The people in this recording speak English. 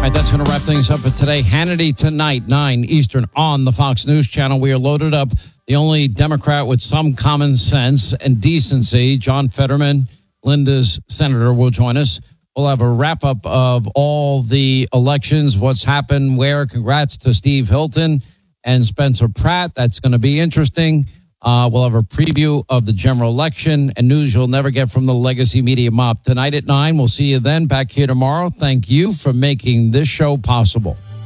All right, that's going to wrap things up for today. Hannity tonight, 9 Eastern on the Fox News Channel. We are loaded up. The only Democrat with some common sense and decency, John Fetterman, Linda's senator, will join us. We'll have a wrap-up of all the elections, what's happened, where. Congrats to Steve Hilton and Spencer Pratt. That's going to be interesting. We'll have a preview of the general election and news you'll never get from the Legacy Media Mob. Tonight at 9, we'll see you then back here tomorrow. Thank you for making this show possible.